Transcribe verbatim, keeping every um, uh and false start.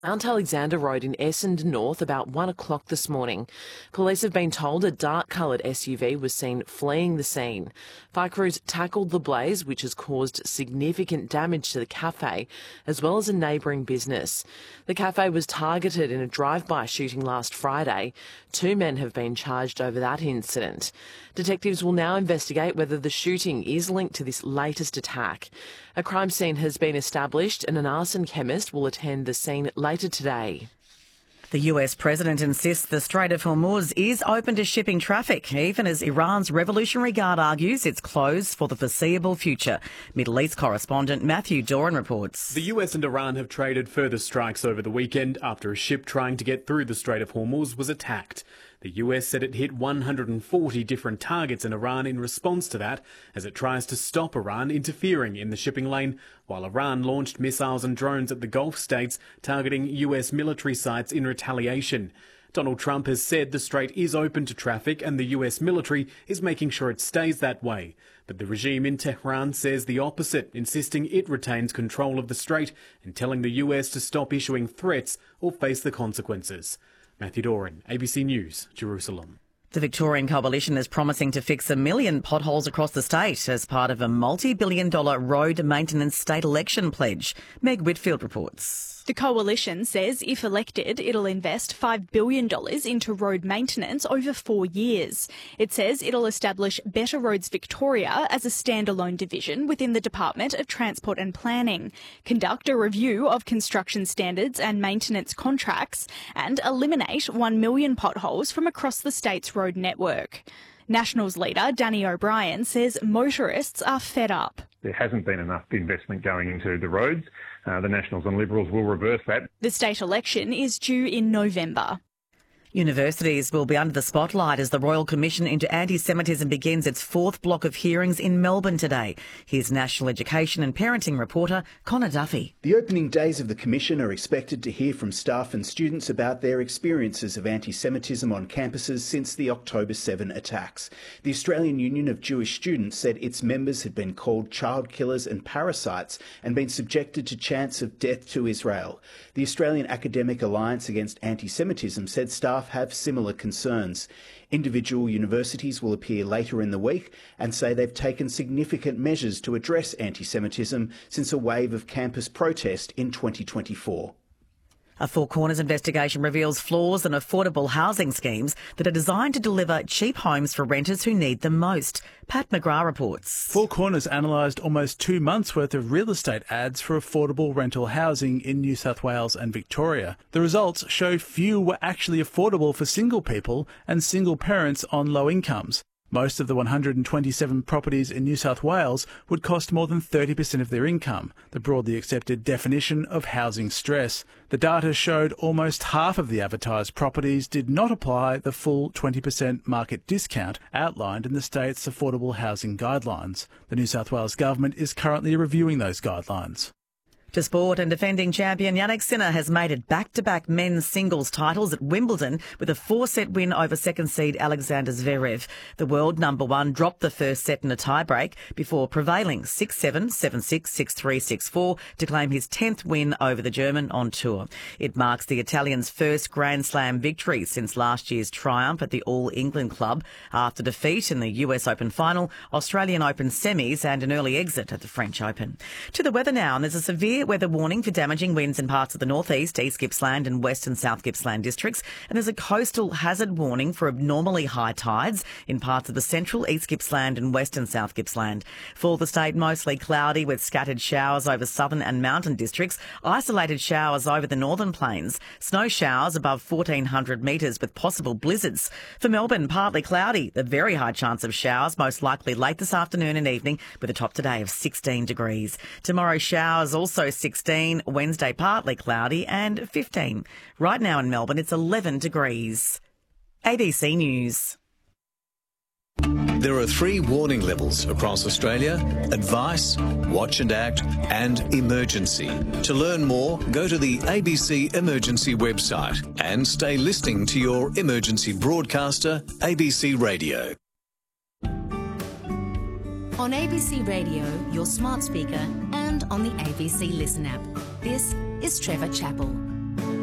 Mount Alexander Road in Essendon North about one o'clock this morning. Police have been told a dark-coloured S U V was seen fleeing the scene. Fire crews tackled the blaze, which has caused significant damage to the cafe, as well as a neighbouring business. The cafe was targeted in a drive-by shooting last Friday. Two men have been charged over that incident. Detectives will now investigate whether the shooting is linked to this latest attack. A crime scene has been established and an arson chemist will attend the scene later today. The U S president insists the Strait of Hormuz is open to shipping traffic, even as Iran's Revolutionary Guard argues it's closed for the foreseeable future. Middle East correspondent Matthew Doran reports. The U S and Iran have traded further strikes over the weekend after a ship trying to get through the Strait of Hormuz was attacked. The U S said it hit one hundred forty different targets in Iran in response to that, as it tries to stop Iran interfering in the shipping lane, while Iran launched missiles and drones at the Gulf states, targeting U S military sites in retaliation. Donald Trump has said the strait is open to traffic and the U S military is making sure it stays that way. But the regime in Tehran says the opposite, insisting it retains control of the strait and telling the U S to stop issuing threats or face the consequences. Matthew Doran, A B C News, Jerusalem. The Victorian Coalition is promising to fix a million potholes across the state as part of a multi-billion dollar road maintenance state election pledge. Meg Whitfield reports. The Coalition says if elected, it'll invest five billion dollars into road maintenance over four years. It says it'll establish Better Roads Victoria as a standalone division within the Department of Transport and Planning, conduct a review of construction standards and maintenance contracts, and eliminate one million potholes from across the state's road network. Nationals leader Danny O'Brien says motorists are fed up. There hasn't been enough investment going into the roads. Uh, the Nationals and Liberals will reverse that. The state election is due in November. Universities will be under the spotlight as the Royal Commission into Anti-Semitism begins its fourth block of hearings in Melbourne today. Here's National Education and Parenting reporter Connor Duffy. The opening days of the Commission are expected to hear from staff and students about their experiences of anti-Semitism on campuses since the October seventh attacks. The Australian Union of Jewish Students said its members had been called child killers and parasites and been subjected to chants of death to Israel. The Australian Academic Alliance Against Anti-Semitism said staff have similar concerns. Individual universities will appear later in the week and say they've taken significant measures to address anti-Semitism since a wave of campus protest in twenty twenty-four. A Four Corners investigation reveals flaws in affordable housing schemes that are designed to deliver cheap homes for renters who need them most. Pat McGrath reports. Four Corners analysed almost two months' worth of real estate ads for affordable rental housing in New South Wales and Victoria. The results show few were actually affordable for single people and single parents on low incomes. Most of the one hundred twenty-seven properties in New South Wales would cost more than thirty percent of their income, the broadly accepted definition of housing stress. The data showed almost half of the advertised properties did not apply the full twenty percent market discount outlined in the state's affordable housing guidelines. The New South Wales government is currently reviewing those guidelines. To sport, and defending champion Jannik Sinner has made it back-to-back men's singles titles at Wimbledon with a four-set win over second seed Alexander Zverev. The world number one dropped the first set in a tie-break before prevailing six seven, seven six, six three, six four to claim his tenth win over the German on tour. It marks the Italian's first Grand Slam victory since last year's triumph at the All England Club after defeat in the U S Open final, Australian Open semis and an early exit at the French Open. To the weather now, and there's a severe weather warning for damaging winds in parts of the northeast, East Gippsland and West and South Gippsland districts, and there's a coastal hazard warning for abnormally high tides in parts of the central East Gippsland and West and South Gippsland. For the state, mostly cloudy with scattered showers over southern and mountain districts, isolated showers over the northern plains, snow showers above fourteen hundred metres with possible blizzards. For Melbourne, partly cloudy, the very high chance of showers, most likely late this afternoon and evening, with a top today of sixteen degrees. Tomorrow, showers also sixteen, Wednesday partly cloudy and fifteen. Right now in Melbourne, it's eleven degrees. A B C News. There are three warning levels across Australia: advice, watch and act, and emergency. To learn more, go to the A B C Emergency website and stay listening to your emergency broadcaster, A B C Radio. On A B C Radio, your smart speaker, and on the A B C Listen app. This is Trevor Chappell.